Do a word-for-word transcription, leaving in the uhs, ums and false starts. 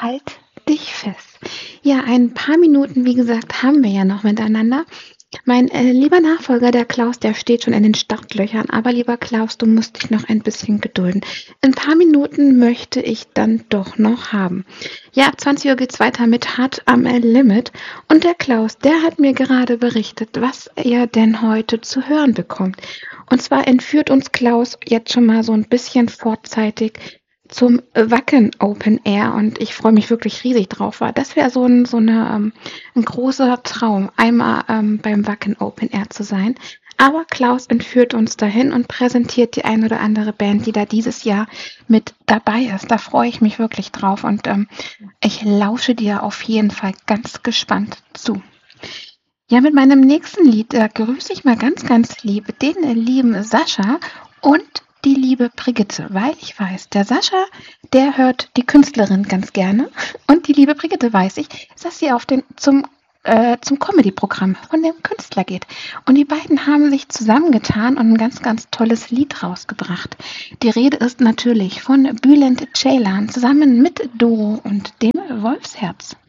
Halt dich fest. Ja, ein paar Minuten, wie gesagt, haben wir ja noch miteinander. Mein äh, lieber Nachfolger, der Klaus, der steht schon in den Startlöchern. Aber lieber Klaus, du musst dich noch ein bisschen gedulden. In ein paar Minuten möchte ich dann doch noch haben. Ja, ab zwanzig Uhr geht's weiter mit Hard am Limit. Und der Klaus, der hat mir gerade berichtet, was er denn heute zu hören bekommt. Und zwar entführt uns Klaus jetzt schon mal so ein bisschen vorzeitig zum Wacken Open Air und ich freue mich wirklich riesig drauf. Weil das wäre so ein, so eine, ähm, ein großer Traum, einmal ähm, beim Wacken Open Air zu sein. Aber Klaus entführt uns dahin und präsentiert die ein oder andere Band, die da dieses Jahr mit dabei ist. Da freue ich mich wirklich drauf und ähm, ich lausche dir auf jeden Fall ganz gespannt zu. Ja, mit meinem nächsten Lied äh, grüße ich mal ganz, ganz lieb den äh, lieben Sascha und die liebe Brigitte, weil ich weiß, der Sascha, der hört die Künstlerin ganz gerne und die liebe Brigitte weiß ich, dass sie auf den zum äh, zum Comedy-Programm von dem Künstler geht. Und die beiden haben sich zusammengetan und ein ganz, ganz tolles Lied rausgebracht. Die Rede ist natürlich von Bülent Ceylan zusammen mit Doro und dem Wolfsherz.